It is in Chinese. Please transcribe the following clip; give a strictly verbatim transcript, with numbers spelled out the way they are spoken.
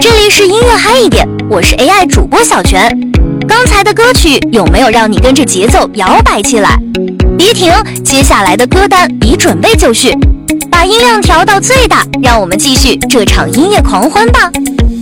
这里是音乐嗨一点，我是 A I 主播小泉。刚才的歌曲有没有让你跟着节奏摇摆起来？别停，接下来的歌单已准备就绪，把音量调到最大，让我们继续这场音乐狂欢吧。